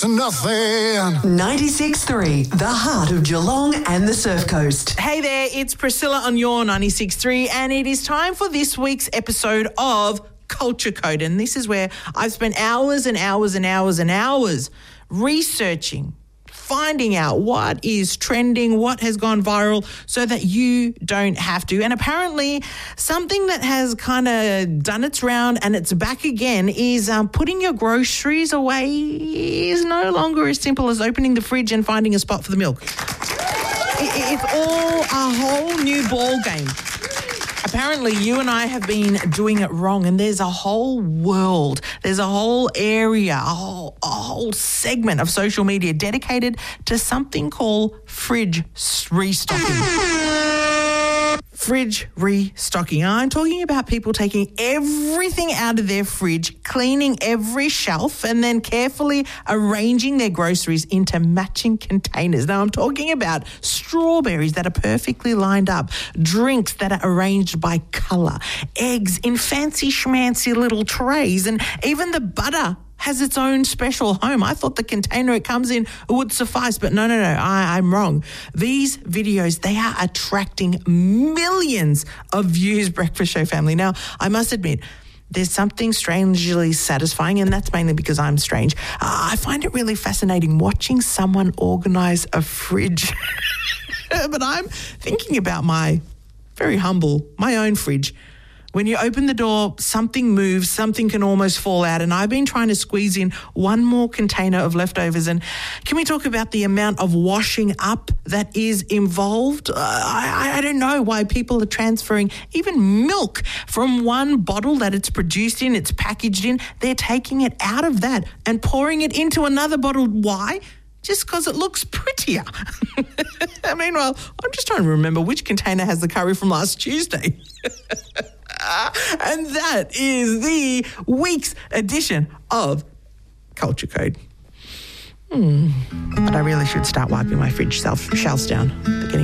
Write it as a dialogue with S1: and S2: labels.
S1: to nothing.
S2: 96.3, the heart of Geelong and the Surf Coast.
S3: Hey there, it's Priscilla on your 96.3 and it is time for this week's episode of Culture Code. And this is where I've spent hours and hours and hours and hours researching, finding out what is trending, what has gone viral so that you don't have to. And apparently something that has kind of done its round and it's back again is putting your groceries away is no longer as simple as opening the fridge and finding a spot for the milk. It's all a whole new ball game. Apparently, you and I have been doing it wrong, and there's a whole world, there's a whole area, a whole segment of social media dedicated to something called fridge restocking. Fridge restocking. I'm talking about people taking everything out of their fridge, cleaning every shelf, and then carefully arranging their groceries into matching containers. Now, I'm talking about strawberries that are perfectly lined up, drinks that are arranged by colour, eggs in fancy schmancy little trays, and even the butter has its own special home. I thought the container it comes in would suffice, but no, I'm wrong. These videos, they are attracting millions of views, Breakfast Show family. Now, I must admit, there's something strangely satisfying, and that's mainly because I'm strange. I find it really fascinating watching someone organise a fridge. But I'm thinking about my own fridge. When you open the door, something moves, something can almost fall out, and I've been trying to squeeze in one more container of leftovers. And can we talk about the amount of washing up that is involved? I don't know why people are transferring even milk from one bottle that it's produced in, it's packaged in. They're taking it out of that and pouring it into another bottle. Why? Just because it looks prettier. Meanwhile, I'm just trying to remember which container has the curry from last Tuesday. And that is the week's edition of Culture Code. But I really should start wiping my fridge shelves down. They're getting